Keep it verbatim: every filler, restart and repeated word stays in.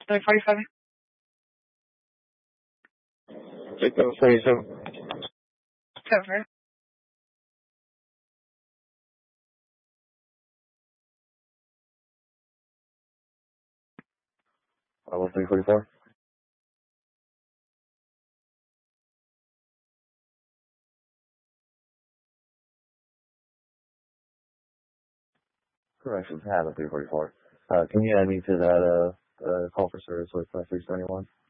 three forty-seven. six seven forty-seven. Cover. I one three forty-four. Correction, have a three forty-four. Uh, can you add me to that, uh, uh, call for service with uh, three seventy-one?